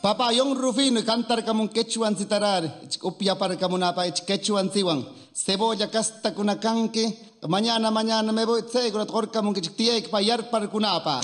Papa yung Rufino cantar kamun quechuan citarar, upia para kamunapa quechuan siwan. Cebolla casta kunakanki, mañana me voy a hacer con la torca mun que tiek pa yar para kunapa.